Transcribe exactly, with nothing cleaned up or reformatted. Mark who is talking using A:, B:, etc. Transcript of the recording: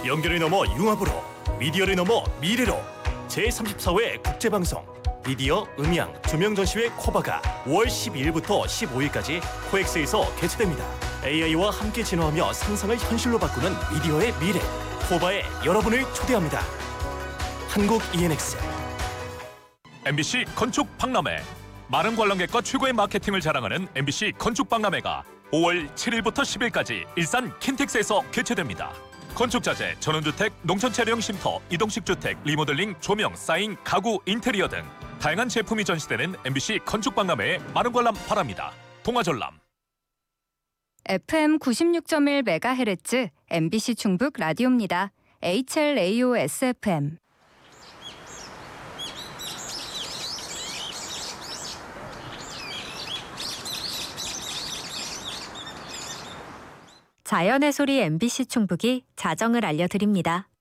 A: 연결을 넘어 융합으로, 미디어를 넘어 미래로 제삼십사 회 국제방송 미디어 음향 조명전시회 코바가 오월 십이일부터 십오일까지 코엑스에서 개최됩니다. 에이아이와 함께 진화하며 상상을 현실로 바꾸는 미디어의 미래, 코바에 여러분을 초대합니다. 한국 이엔엑스.
B: 엠비씨 건축 박람회. 많은 관람객과 최고의 마케팅을 자랑하는 엠비씨 건축 박람회가 오월 칠일부터 십일까지 일산 킨텍스에서 개최됩니다. 건축자재, 전원주택, 농촌차량 쉼터, 이동식 주택, 리모델링, 조명, 사인, 가구, 인테리어 등 다양한 제품이 전시되는 엠비씨 건축 박람회에 많은 관람 바랍니다. 동아전람.
C: 에프엠 구십육 점 일 메가헤르츠 엠비씨 충북 라디오입니다. 에이치엘에이오에스에프엠. 자연의 소리 엠비씨 충북이 자정을 알려드립니다.